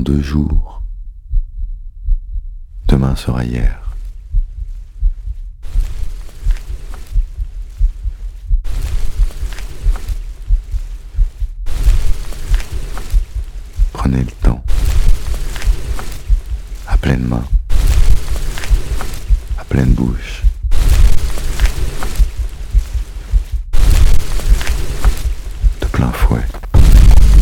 2 jours, demain sera hier. Prenez le temps, à pleine main, à pleine bouche. De plein fouet.